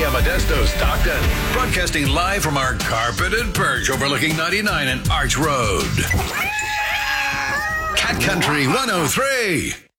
Modesto, Stockton. Broadcasting live from our carpeted perch overlooking 99 and Arch Road. Cat Country 103.